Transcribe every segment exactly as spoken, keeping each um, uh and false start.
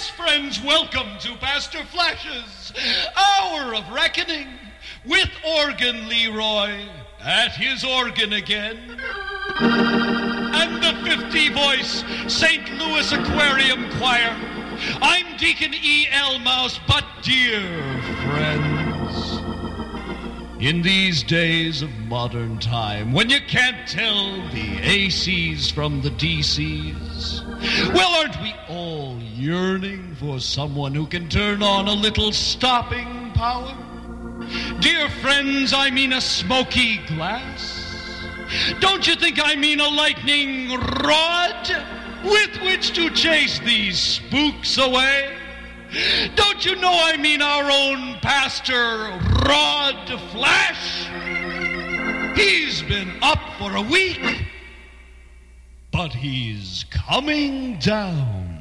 Yes, friends, welcome to Pastor Flash's Hour of Reckoning with Organ Leroy at his organ again. And the fifty-voice Saint Louis Aquarium Choir. I'm Deacon E L. Mouse, but dear friends, in these days of modern time, when you can't tell the A Cs from the D Cs, well, aren't we all yearning for someone who can turn on a little stopping power? Dear friends, I mean a smoky glass. Don't you think I mean a lightning rod with which to chase these spooks away? Don't you know I mean our own Pastor Rod Flash? He's been up for a week, but he's coming down.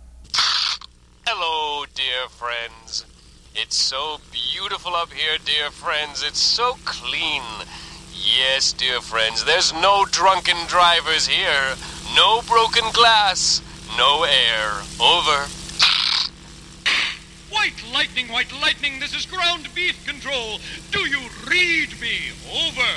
Hello, dear friends. It's so beautiful up here, dear friends. It's so clean. Yes, dear friends, there's no drunken drivers here. No broken glass. No air. Over. White lightning, white lightning, this is ground beef control. Do you read me? Over.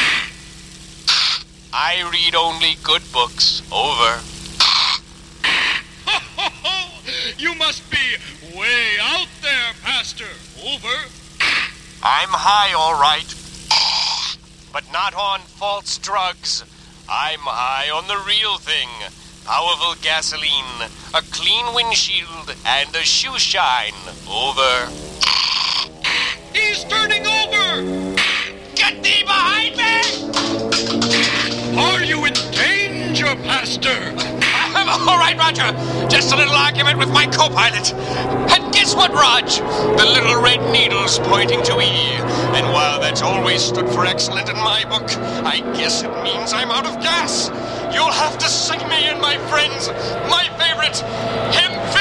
I read only good books. Over. Ho, ho, ho! You must be way out there, Pastor. Over. I'm high, all right. But not on false drugs. I'm high on the real thing. Powerful gasoline, a clean windshield, and a shoe shine. Over. He's turning over! Get thee behind me! Are you in danger, Pastor? I'm all right, Roger. Just a little argument with my co-pilot. And guess what, Raj? The little red needle's pointing to E. And while that's always stood for excellent in my book, I guess it means I'm out of gas. You'll have to sing me in, my friends. My favorite, hymn